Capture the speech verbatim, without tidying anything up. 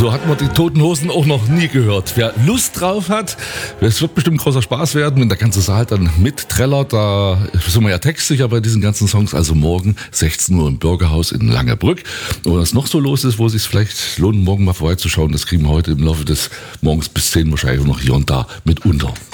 So hat man die Toten Hosen auch noch nie gehört. Wer Lust drauf hat, es wird bestimmt großer Spaß werden, wenn der ganze Saal dann mitträllert. Da sind wir ja textsicher bei diesen ganzen Songs. Also morgen sechzehn Uhr im Bürgerhaus in Langerbrück. Und was noch so los ist, wo es sich vielleicht lohnt, morgen mal vorbeizuschauen, das kriegen wir heute im Laufe des Morgens bis zehn wahrscheinlich noch hier und da mit unter.